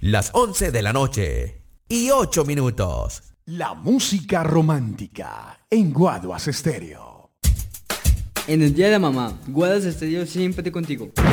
Las 11 de la noche y 8 minutos. La música romántica en Guaduas Estéreo. En el día de la mamá, Guaduas Estéreo siempre contigo.